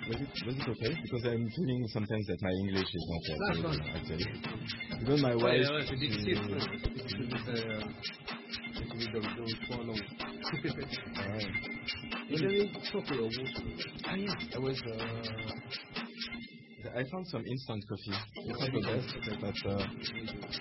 Was it okay? Because I'm feeling sometimes that my English is not That's very fine. good, actually. Because my Ouais, wife, ouais, c'est difficile. she, C'est de trop long. uh, Et then talk to your ah yeah, I found some instant coffee. It's not the best, but